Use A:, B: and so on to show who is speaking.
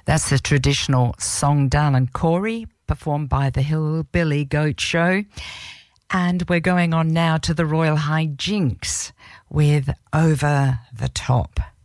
A: That's the traditional song Darlin' Corey, performed by the Hillbilly Goat Show. And we're going on now to the Royal High Jinks with Over the Top.